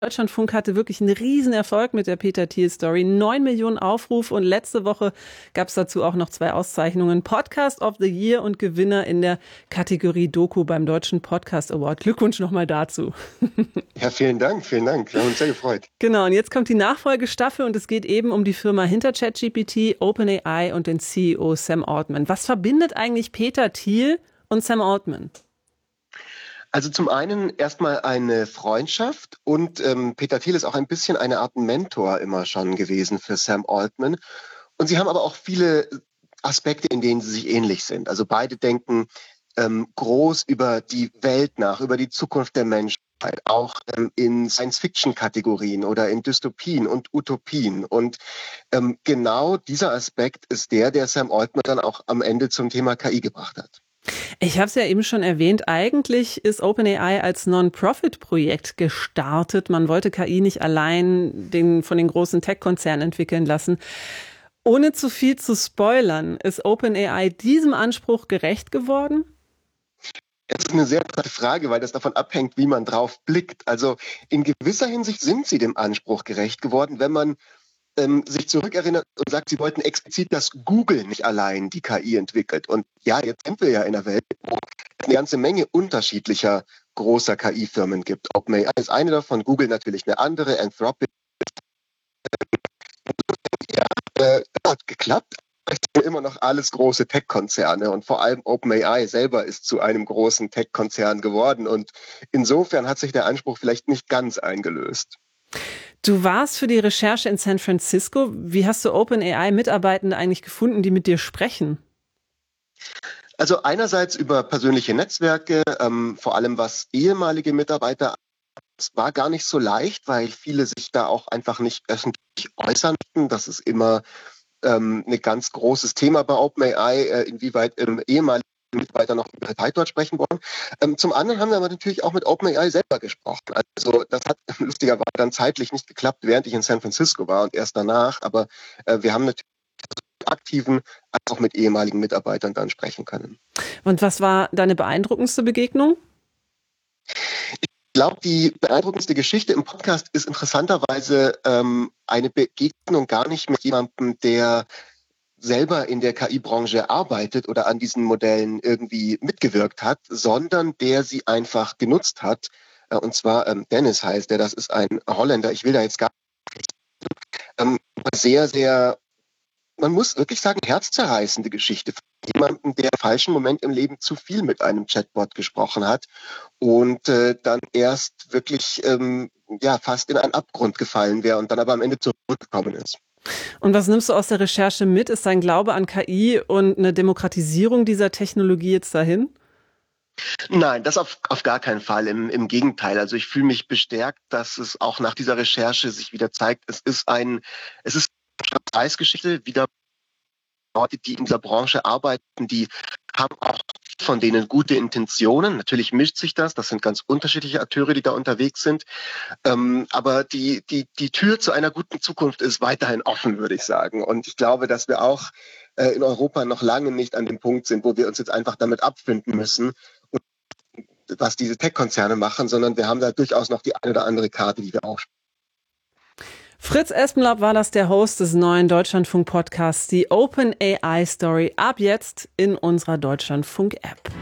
Deutschlandfunk hatte wirklich einen Riesenerfolg mit der Peter Thiel-Story. 9 Millionen Aufrufe und letzte Woche gab es dazu auch noch 2 Auszeichnungen. Podcast of the Year und Gewinner in der Kategorie Doku beim Deutschen Podcast Award. Glückwunsch nochmal dazu. Ja, vielen Dank, vielen Dank. Wir haben uns sehr gefreut. Genau, und jetzt kommt die Nachfolgestaffel und es geht eben um die Firma hinter ChatGPT, OpenAI und den CEO Sam Altman. Was verbindet eigentlich Peter Thiel und Sam Altman? Also zum einen erstmal eine Freundschaft und Peter Thiel ist auch ein bisschen eine Art Mentor immer schon gewesen für Sam Altman. Und sie haben aber auch viele Aspekte, in denen sie sich ähnlich sind. Also beide denken groß über die Welt nach, über die Zukunft der Menschheit, auch in Science-Fiction-Kategorien oder in Dystopien und Utopien. Und genau dieser Aspekt ist der Sam Altman dann auch am Ende zum Thema KI gebracht hat. Ich habe es ja eben schon erwähnt, eigentlich ist OpenAI als Non-Profit-Projekt gestartet. Man wollte KI nicht allein von den großen Tech-Konzernen entwickeln lassen. Ohne zu viel zu spoilern, ist OpenAI diesem Anspruch gerecht geworden? Das ist eine sehr interessante Frage, weil das davon abhängt, wie man drauf blickt. Also in gewisser Hinsicht sind sie dem Anspruch gerecht geworden, wenn man sich zurückerinnert und sagt, sie wollten explizit, dass Google nicht allein die KI entwickelt. Und ja, jetzt sind wir ja in einer Welt, wo es eine ganze Menge unterschiedlicher großer KI-Firmen gibt. OpenAI ist eine davon, Google natürlich eine andere, Anthropic. Hat geklappt. Es sind immer noch alles große Tech-Konzerne und vor allem OpenAI selber ist zu einem großen Tech-Konzern geworden. Und insofern hat sich der Anspruch vielleicht nicht ganz eingelöst. Du warst für die Recherche in San Francisco. Wie hast du OpenAI-Mitarbeitende eigentlich gefunden, die mit dir sprechen? Also einerseits über persönliche Netzwerke, vor allem was ehemalige Mitarbeiter, es war gar nicht so leicht, weil viele sich da auch einfach nicht öffentlich äußern. Das ist immer ein ganz großes Thema bei OpenAI, inwieweit ehemalige Mitarbeiter noch über Zeit dort sprechen wollen. Zum anderen haben wir aber natürlich auch mit OpenAI selber gesprochen. Also das hat lustigerweise dann zeitlich nicht geklappt, während ich in San Francisco war und erst danach. Aber wir haben natürlich mit aktiven als auch mit ehemaligen Mitarbeitern dann sprechen können. Und was war deine beeindruckendste Begegnung? Ich glaube, die beeindruckendste Geschichte im Podcast ist interessanterweise eine Begegnung gar nicht mit jemandem, der selber in der KI-Branche arbeitet oder an diesen Modellen irgendwie mitgewirkt hat, sondern der sie einfach genutzt hat. Und zwar Dennis heißt der, das ist ein Holländer. Ich will da jetzt gar nicht. Sehr, sehr, man muss wirklich sagen, herzzerreißende Geschichte von jemandem, der im falschen Moment im Leben zu viel mit einem Chatbot gesprochen hat und dann erst wirklich fast in einen Abgrund gefallen wäre und dann aber am Ende zurückgekommen ist. Und was nimmst du aus der Recherche mit? Ist dein Glaube an KI und eine Demokratisierung dieser Technologie jetzt dahin? Nein, das auf gar keinen Fall. Im Gegenteil. Also ich fühle mich bestärkt, dass es auch nach dieser Recherche sich wieder zeigt, es ist eine Preisgeschichte, wieder Leute, die in dieser Branche arbeiten, die haben auch von denen gute Intentionen. Natürlich mischt sich das. Das sind ganz unterschiedliche Akteure, die da unterwegs sind. Aber die Tür zu einer guten Zukunft ist weiterhin offen, würde ich sagen. Und ich glaube, dass wir auch in Europa noch lange nicht an dem Punkt sind, wo wir uns jetzt einfach damit abfinden müssen, was diese Tech-Konzerne machen, sondern wir haben da durchaus noch die eine oder andere Karte, die wir aufspielen. Fritz Espenlaub war das, der Host des neuen Deutschlandfunk-Podcasts, die OpenAI-Story, ab jetzt in unserer Deutschlandfunk-App.